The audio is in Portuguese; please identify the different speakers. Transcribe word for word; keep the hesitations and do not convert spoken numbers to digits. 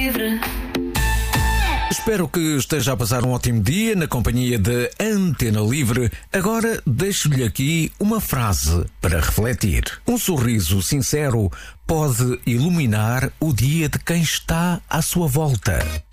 Speaker 1: Livre.
Speaker 2: Espero que esteja a passar um ótimo dia na companhia de Antena Livre. Agora deixo-lhe aqui uma frase para refletir. Um sorriso sincero pode iluminar o dia de quem está à sua volta.